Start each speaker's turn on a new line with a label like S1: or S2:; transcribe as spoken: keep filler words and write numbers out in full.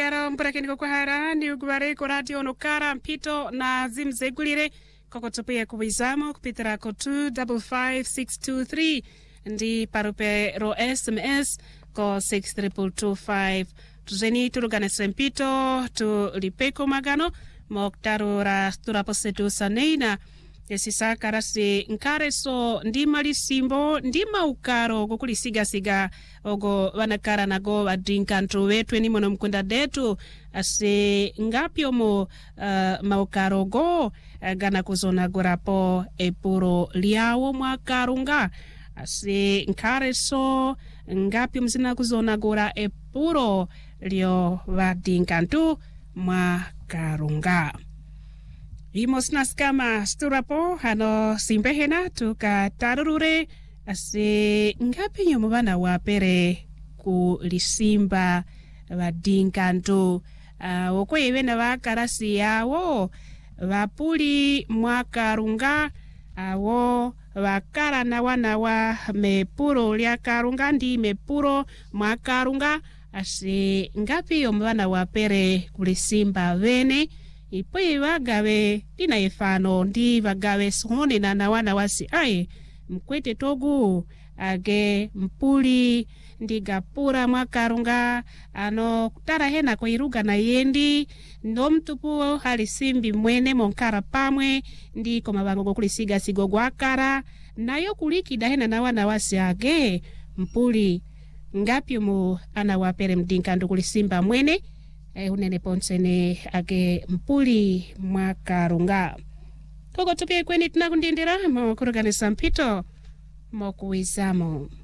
S1: Yara mparakeni kwa hara ni ugubare kwa radio nukara mpito na zimzegulire kwa tupia kubizamo kupitira ko two five five six two three ndi parupe ro S M S ko six triple two five tuzeni turugane sempito tu lipeko magano moktarura turaposetu saneina esisa karasi nkareso ndi malisimbo ndi maukaro kukulisiga siga ogo wanakara nago wadrinkantu wetu ni mono mkunda detu ase ngapyo mo uh, maukaro go uh, gana kuzona gorapo epuro liawo mwakarunga ase nkareso ngapyo mzina kuzona gora epuro lio wadrinkantu mwakarunga. Vimos nas kama sturapo hano simbehena tuka tarurure ase ngapi nyomobana wapere ku lisimba vadinkantu uh, woko yevena vakarasi yawo vapuli mwakarunga awo vakara na wana wa mepuro lia karunga ndi mepuro mwakarunga ase ngapi nyomobana wapere ku lisimba vene ipo wagawe dina efano ndi wagawe sone na na wana wasi ai mkwete togu age mpuli ndi gapura mwakarunga ano kutara hena kwa iruga na yendi ndo mtupu halisimbi mwene monkara pamwe ndi koma bango kulisiga sigogo akara nayo kulikida hena na wana wasi age mpuli ngapi mu ana wapere mdinkandu kulisimba mwene Eh, unene ponsene age mpuli mwakarunga koko tupie kweni tunakundindira mo kuruganisa mpito mo kuwizamo.